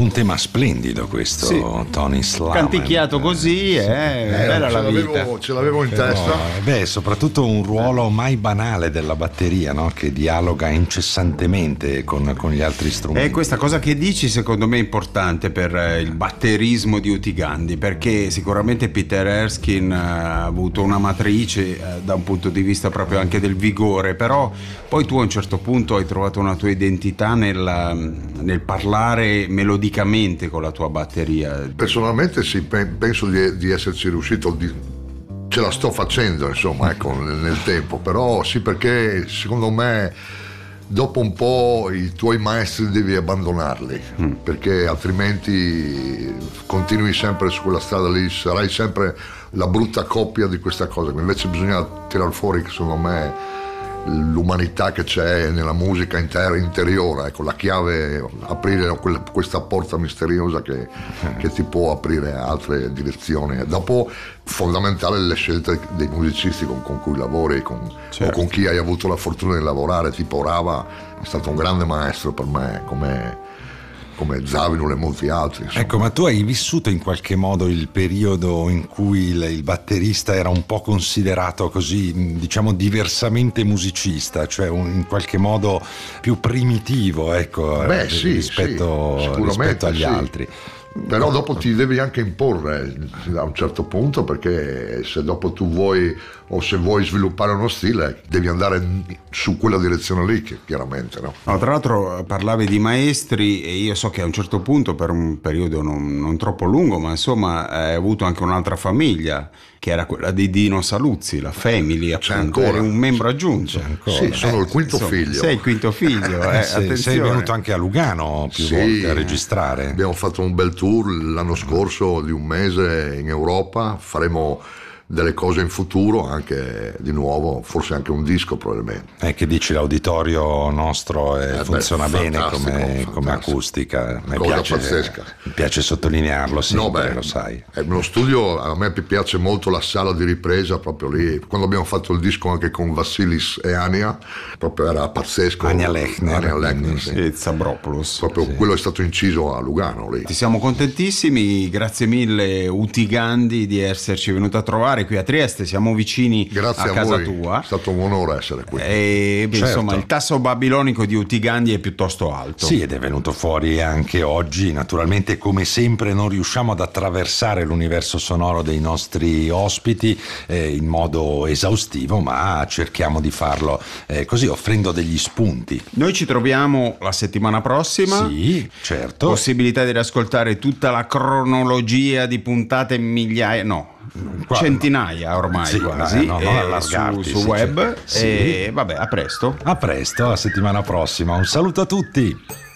Un tema splendido questo, sì. Tony Slaman. Canticchiato così, bella la vita. Ce l'avevo in testa. Soprattutto un ruolo mai banale della batteria, no? Che dialoga incessantemente con gli altri strumenti. E questa cosa che dici secondo me è importante per il batterismo di Uti Gandhi, perché sicuramente Peter Erskine ha avuto una matrice da un punto di vista proprio anche del vigore, però poi tu a un certo punto hai trovato una tua identità nel parlare melodicamente con la tua batteria. Personalmente sì, penso di esserci riuscito, ce la sto facendo insomma, ecco, nel tempo, però sì, perché secondo me dopo un po' i tuoi maestri devi abbandonarli, perché altrimenti continui sempre su quella strada lì, sarai sempre la brutta coppia di questa cosa. Invece bisogna tirar fuori, secondo me, l'umanità che c'è nella musica interiore, ecco, la chiave, aprire questa porta misteriosa che ti può aprire altre direzioni. Dopo fondamentale le scelte dei musicisti con cui lavori, certo. O con chi hai avuto la fortuna di lavorare, tipo Rava è stato un grande maestro per me, come Zawinul e molti altri, insomma. Ecco, ma tu hai vissuto in qualche modo il periodo in cui il batterista era un po' considerato così, diciamo, diversamente musicista, cioè in qualche modo più primitivo, ecco, rispetto agli altri. Però dopo ti devi anche imporre a un certo punto, perché se dopo tu vuoi, o se vuoi sviluppare uno stile, devi andare su quella direzione lì, chiaramente, no? No, tra l'altro parlavi di maestri e io so che a un certo punto, per un periodo non troppo lungo, ma insomma hai avuto anche un'altra famiglia, che era quella di Dino Saluzzi, la Family, appunto, eri un membro aggiunto. Sì, sono il quinto figlio. Sei il quinto figlio, attenzione. Sei venuto anche a Lugano più volte a registrare. Abbiamo fatto un bel tour l'anno scorso di un mese in Europa, faremo delle cose in futuro anche di nuovo, forse anche un disco probabilmente. Che dici, l'auditorio nostro funziona bene come acustica, Pazzesca. Mi piace sottolinearlo sempre, lo sai. Lo studio, a me piace molto la sala di ripresa proprio lì, quando abbiamo fatto il disco anche con Vassilis e Ania, proprio era pazzesco. Ania Lechner, e Zabropoulos, proprio quello è stato inciso a Lugano lì. Ti siamo contentissimi, grazie mille Uti Gandhi di esserci venuto a trovare qui a Trieste, siamo vicini grazie a casa voi. tua. È stato un onore essere qui. Certo. Insomma, il tasso babilonico di Uti Gandhi è piuttosto alto. Sì, ed è venuto fuori anche oggi. Naturalmente, come sempre, non riusciamo ad attraversare l'universo sonoro dei nostri ospiti in modo esaustivo, ma cerchiamo di farlo così, offrendo degli spunti. Noi ci troviamo la settimana prossima. Sì, certo. Possibilità di riascoltare tutta la cronologia di puntate, centinaia ormai, quasi, su web. Sì. E vabbè, a presto. A presto, la settimana prossima. Un saluto a tutti.